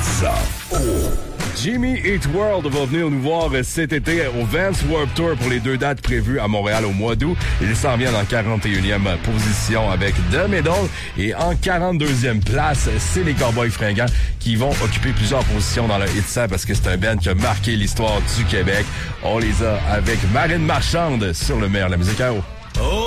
ça. Oh! Jimmy Eat World va venir nous voir cet été au Vans Warped Tour pour les 2 dates prévues à Montréal au mois d'août. Il s'en vient en 41e position avec The Middle. Et en 42e place, c'est les Cowboys Fringants qui vont occuper plusieurs positions dans le Hit 100 parce que c'est un band qui a marqué l'histoire du Québec. On les a avec Marine Marchande sur le meilleur de la musique à eau.